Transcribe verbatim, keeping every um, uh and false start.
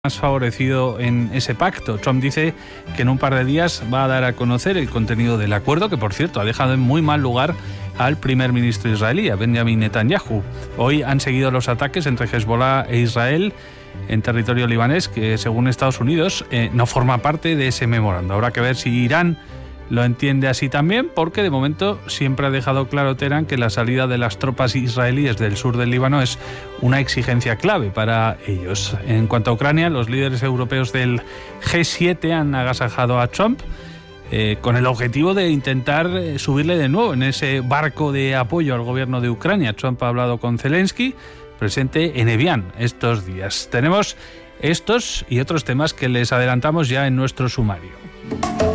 más favorecido en ese pacto. Trump dice que en un par de días va a dar a conocer el contenido del acuerdo, que por cierto ha dejado en muy mal lugar al primer ministro israelí, a Benjamin Netanyahu. Hoy han seguido los ataques entre Hezbollah e Israel en territorio libanés, que según Estados Unidos eh, no forma parte de ese memorando. Habrá que ver si Irán lo entiende así también, porque de momento siempre ha dejado claro Teherán que la salida de las tropas israelíes del sur del Líbano es una exigencia clave para ellos. En cuanto a Ucrania, los líderes europeos del G siete han agasajado a Trump eh, con el objetivo de intentar subirle de nuevo en ese barco de apoyo al gobierno de Ucrania. Trump ha hablado con Zelensky, presente en Evian estos días. Tenemos estos y otros temas que les adelantamos ya en nuestro sumario.